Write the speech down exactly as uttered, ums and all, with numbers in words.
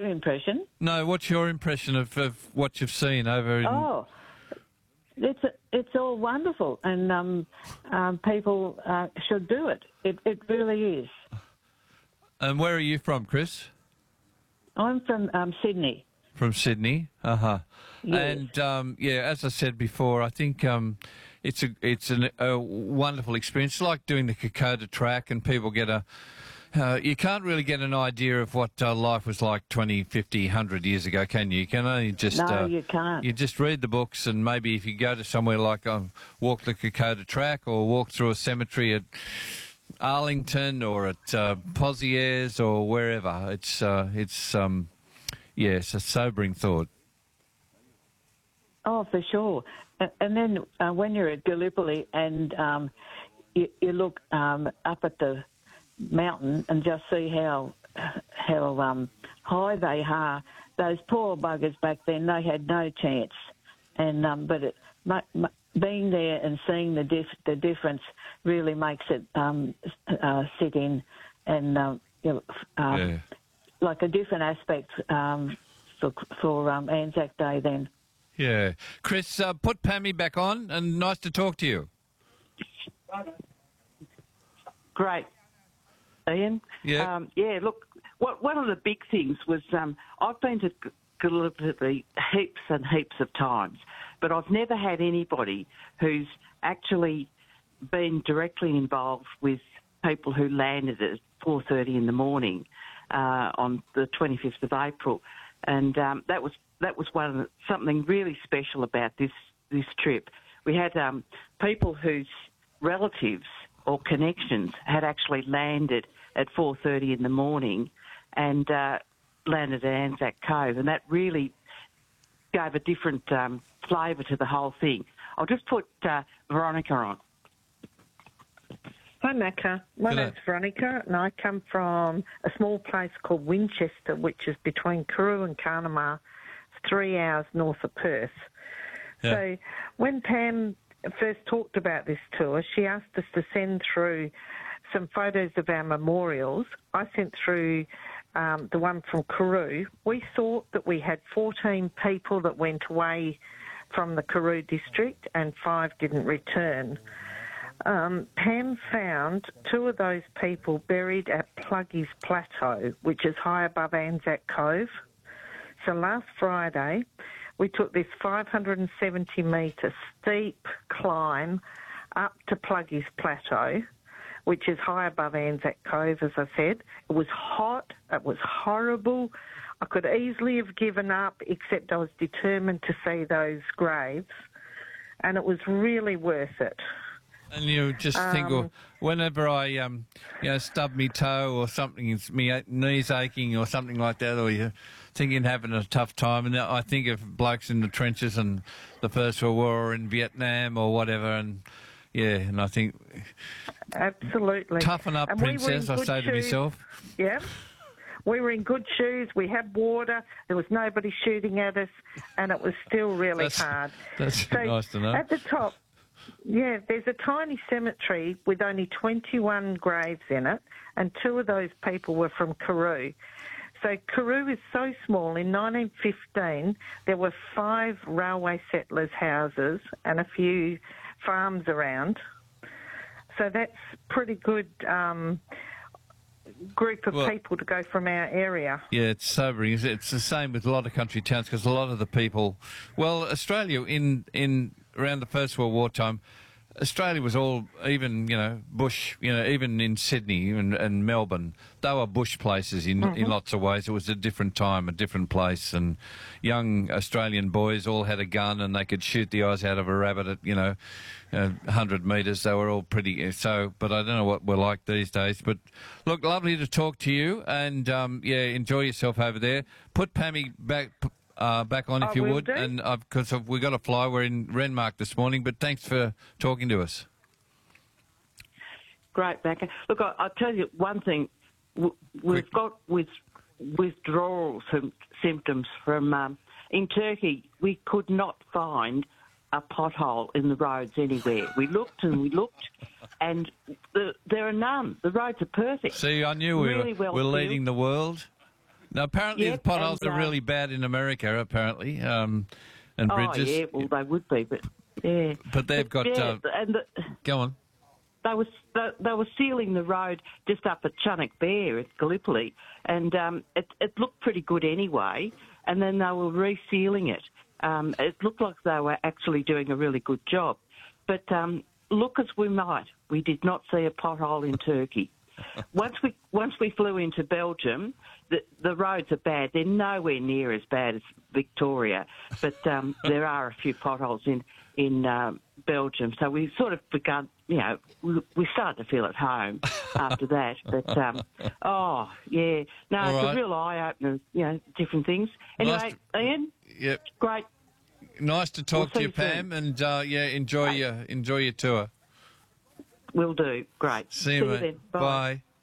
better impression. No, what's your impression of, of what you've seen over in... Oh, it's it's all wonderful, and um, um, people uh, should do it. It it really is. And where are you from, Chris? I'm from um, Sydney. From Sydney, uh-huh. Yes. And, um, yeah, as I said before, I think um, it's a it's an, a wonderful experience. It's like doing the Kokoda track, and people get a... Uh, you can't really get an idea of what uh, life was like twenty, fifty, one hundred years ago, can you? You can only just... No, uh, you can't. You just read the books, and maybe if you go to somewhere like um, walk the Kokoda track or walk through a cemetery at Arlington or at uh, Pozieres or wherever, it's, uh, it's um, yeah, it's a sobering thought. Oh, for sure. A- And then uh, when you're at Gallipoli and um, you, you look um, up at the mountain and just see how how um, high they are. Those poor buggers back then, they had no chance. And um, but it, m- m- being there and seeing the dif- the difference really makes it um, uh, sit in, and um, you know, um, Yeah. like a different aspect um, for for um, Anzac Day then. Yeah. Chris, uh, put Pammy back on, and nice to talk to you. Great. Ian? Yeah. Um, yeah, look, what, one of the big things was um, I've been to G- Gallipoli heaps and heaps of times, but I've never had anybody who's actually been directly involved with people who landed at four thirty in the morning uh, on the twenty-fifth of April. And um, that was that was one of the, something really special about this, this trip. We had um, people whose relatives or connections had actually landed at four thirty in the morning and uh, landed at Anzac Cove, and that really gave a different um, flavour to the whole thing. I'll just put uh, Veronica on. Hi, Macca. My Good name's Veronica, and I come from a small place called Winchester, which is between Karoo and Carnamah, three hours north of Perth. Yeah. So when Pam first talked about this tour, she asked us to send through some photos of our memorials. I sent through um, the one from Karoo. We thought that we had fourteen people that went away from the Karoo district and five didn't return. Um, Pam found two of those people buried at Pluggy's Plateau, which is high above Anzac Cove. So last Friday, we took this five hundred seventy metre steep climb up to Pluggy's Plateau, which is high above Anzac Cove, as I said. It was hot. It was horrible. I could easily have given up, except I was determined to see those graves, and it was really worth it. And you just think, Um, well, whenever I, um, you know, stub me toe or something, it's me knees aching or something like that, or you're thinking having a tough time, and I think of blokes in the trenches and the First World War or in Vietnam or whatever, and yeah, and I think Absolutely. toughen up, And we were in princess, I good say to shoes. myself. Yeah. We were in good shoes. We had water. There was nobody shooting at us, and it was still really That's- hard. that's So nice to know. At the top, yeah, there's a tiny cemetery with only twenty-one graves in it, and two of those people were from Karoo. So Karoo is so small. In nineteen fifteen, there were five railway settlers' houses and a few farms around. So that's pretty good um, group of Well- people to go from our area. Yeah, it's sobering. It's- It's the same with a lot of country towns because a lot of the people, well, Australia in in around the First World War time, Australia was all, even, you know, bush, you know, even in Sydney and, and Melbourne, they were bush places in, in lots of ways. It was a different time, a different place, and young Australian boys all had a gun and they could shoot the eyes out of a rabbit at, you know, uh, one hundred metres. They were all pretty, so, but I don't know what we're like these days. But look, lovely to talk to you, and um, yeah, enjoy yourself over there. Put Pammy back... Uh, back on if I you will would, do. and because we've got to fly. We're in Renmark this morning, but thanks for talking to us. Great, Becca. Look, I, I'll tell you one thing. W- We've Quick. got with withdrawal sym- symptoms from... Um, in Turkey, we could not find a pothole in the roads anywhere. We looked and we looked, and the, there are none. The roads are perfect. See, I knew we Really were well we're built. leading the world. Now, apparently Yep, the potholes and, are uh, really bad in America, apparently, um, and Oh, bridges. yeah, well, they would be, but yeah. But they've got... yeah, Uh, and the, go on. they were they, they were sealing the road just up at Chunnock Bear at Gallipoli, and um, it, it looked pretty good anyway. And then they were resealing it. Um, it looked like they were actually doing a really good job. But um, look as we might, we did not see a pothole in Turkey. Once we once we flew into Belgium, the, the roads are bad. They're nowhere near as bad as Victoria, but um, there are a few potholes in in um, Belgium. So we sort of begun, you know, we, we started to feel at home after that. But um, oh yeah, no, All it's right. a real eye opener. You know, different things. Anyway, Nice to- Ian, Yep. great. Nice to talk We'll to you, see you Pam, and uh, yeah, enjoy your enjoy your tour. Will do. Great. See you, mate. then. Bye.